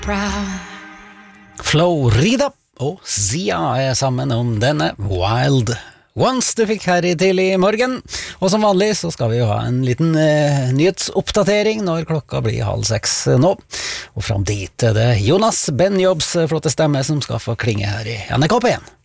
Florida og Sia sammen om denne Wild Ones du fikk her i tidlig morgen. Og som vanlig så skal vi jo ha en liten nyhetsoppdatering når klokka blir 5:30 nå. Og fram dit er det Jonas Benjobs flotte stemme som skal få klinge her i NRK P1.